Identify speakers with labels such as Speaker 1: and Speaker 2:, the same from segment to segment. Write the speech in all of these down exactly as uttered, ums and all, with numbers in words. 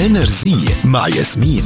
Speaker 1: انرجي مع ياسمين.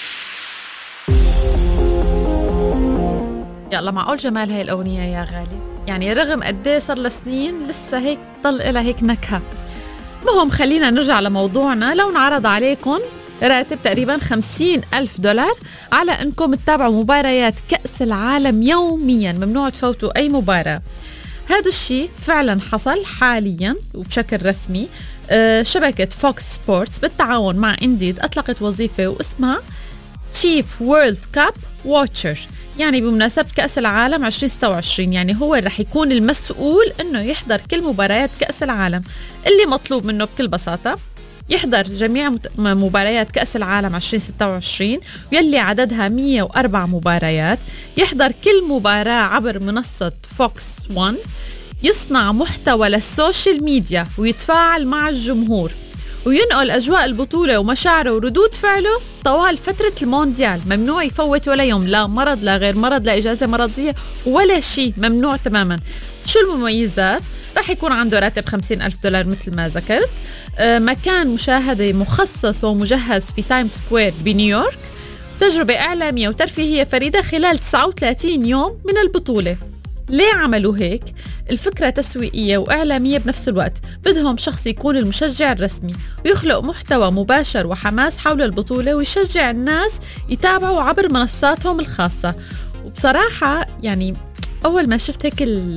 Speaker 2: يلا معقول جمال هاي الأغنية يا غالي، يعني رغم قديه صار لسنين لسه هيك طل إلها هيك نكهة. المهم خلينا نرجع لموضوعنا. لو انعرض عليكم راتب تقريبا خمسين ألف دولار على أنكم تتابعوا مباريات كأس العالم يوميا، ممنوع تفوتوا أي مباراة. هذا الشيء فعلا حصل حاليا وبشكل رسمي. أه شبكة فوكس سبورتس بالتعاون مع انديد أطلقت وظيفة واسمها تشيف وورلد كاب واتشر، يعني بمناسبة كأس العالم عشرين ستة وعشرين. يعني هو رح يكون المسؤول انه يحضر كل مباريات كأس العالم. اللي مطلوب منه بكل بساطة يحضر جميع مباريات كأس العالم عشرين ستة وعشرين واللي عددها مية وأربع مباريات، يحضر كل مباراة عبر منصة فوكس وان، يصنع محتوى للسوشيال ميديا ويتفاعل مع الجمهور، وينقل أجواء البطولة ومشاعره وردود فعله طوال فترة المونديال. ممنوع يفوت ولا يوم، لا مرض لا غير مرض لا إجازة مرضية ولا شيء، ممنوع تماما. شو المميزات؟ رح يكون عنده راتب خمسين ألف دولار مثل ما ذكرت، آه مكان مشاهدة مخصص ومجهز في تايم سكوير بنيويورك، تجربة إعلامية وترفيهية فريدة خلال تسعة وثلاثين يوم من البطولة. ليه عملوا هيك؟ الفكرة تسويقية وإعلامية بنفس الوقت. بدهم شخص يكون المشجع الرسمي ويخلق محتوى مباشر وحماس حول البطولة ويشجع الناس يتابعوا عبر منصاتهم الخاصة. وبصراحة يعني أول ما شفت هيك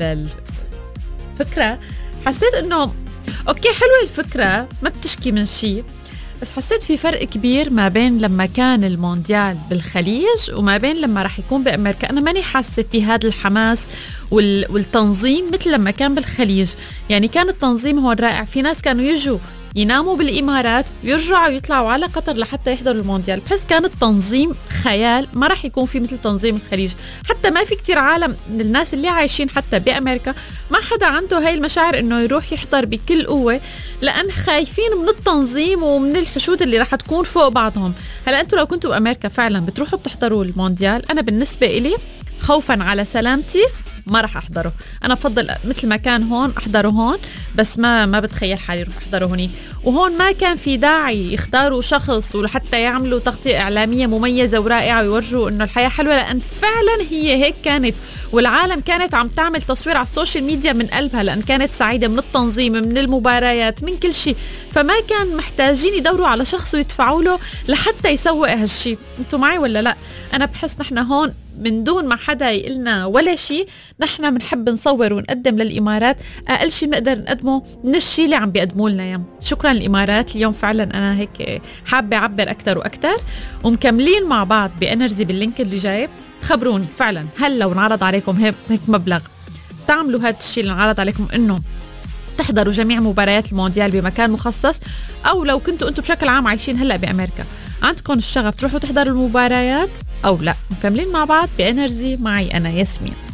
Speaker 2: الفكرة حسيت إنه أوكي حلوة الفكرة، ما بتشكي من شيء، بس حسيت في فرق كبير ما بين لما كان المونديال بالخليج وما بين لما رح يكون بأمريكا. أنا ماني حاسة في هذا الحماس والتنظيم مثل لما كان بالخليج. يعني كان التنظيم هون رائع، في ناس كانوا يجوا يناموا بالإمارات ويرجعوا يطلعوا على قطر لحتى يحضروا المونديال. بحس كان التنظيم خيال، ما رح يكون في مثل تنظيم الخليج. حتى ما في كتير عالم من الناس اللي عايشين حتى بأمريكا ما حدا عنده هاي المشاعر انه يروح يحضر بكل قوة، لأن خايفين من التنظيم ومن الحشود اللي رح تكون فوق بعضهم. هلا انتوا لو كنتوا بأمريكا فعلا بتروحوا بتحضروا المونديال، انا بالنسبة إلي خوفا على سلامتي ما رح أحضره. أنا بفضل مثل ما كان هون أحضره هون، بس ما ما بتخيل حالي روح أحضره هوني. وهون ما كان في داعي يختاروا شخص ولحتى يعملوا تغطية إعلامية مميزة ورائعة ويورجوا إنه الحياة حلوة، لأن فعلا هي هيك كانت. والعالم كانت عم تعمل تصوير على السوشيال ميديا من قلبها، لأن كانت سعيدة من التنظيم من المباريات من كل شيء. فما كان محتاجين يدوروا على شخص ويدفعوا له لحتى يسوق هالشيء. انتوا معي ولا لا؟ أنا بحس نحن هون من دون ما حدا يقلنا ولا شيء، نحن بنحب نصور ونقدم للإمارات أقل شيء بنقدر نقدمه من الشيء اللي عم بيقدموا لنا يوم. شكرا للإمارات اليوم، فعلا أنا هيك حابة أعبر أكتر وأكتر. ومكملين مع بعض بإنرجي باللينك اللي جاي. خبروني فعلا هل لو انعرض عليكم هيك مبلغ تعملوا هذا الشيء اللي انعرض عليكم إنه تحضروا جميع مباريات المونديال بمكان مخصص، أو لو كنتوا أنتوا بشكل عام عايشين هلأ بأمريكا عندكم الشغف تروحوا تحضروا المباريات أو لا؟ مكملين مع بعض بإنرجي معي أنا ياسمين.